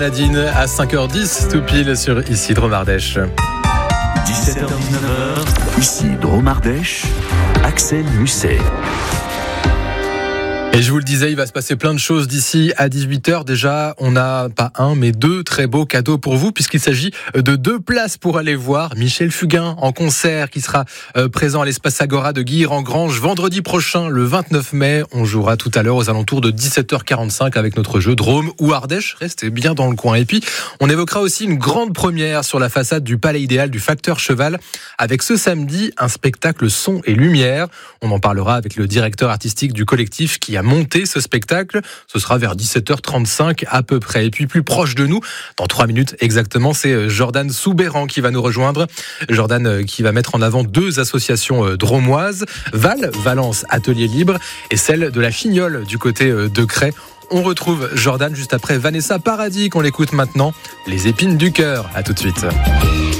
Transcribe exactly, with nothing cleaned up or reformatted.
Nadine à cinq heures dix, tout pile sur Ici Drôme Ardèche. dix-sept heures dix-neuf heures, ici Drôme Ardèche, Axel Musset. Et je vous le disais, il va se passer plein de choses d'ici à dix-huit heures. Déjà, on n'a pas un, mais deux très beaux cadeaux pour vous, puisqu'il s'agit de deux places pour aller voir Michel Fugain en concert, qui sera présent à l'espace Agora de Guilherand-Granges vendredi prochain, le vingt-neuf mai. On jouera tout à l'heure aux alentours de dix-sept heures quarante-cinq avec notre jeu Drôme ou Ardèche. Restez bien dans le coin. Et puis, on évoquera aussi une grande première sur la façade du Palais Idéal du Facteur Cheval, avec ce samedi un spectacle son et lumière. On en parlera avec le directeur artistique du collectif qui a monté ce spectacle. Ce sera vers dix-sept heures trente-cinq à peu près. Et puis plus proche de nous, dans trois minutes exactement, c'est Jordan Soubéran qui va nous rejoindre. Jordan qui va mettre en avant deux associations dromoises, Val, Valence Atelier Libre, et celle de la Chignole du côté de Cray. On retrouve Jordan juste après Vanessa Paradis, qu'on l'écoute maintenant. Les épines du cœur. À tout de suite.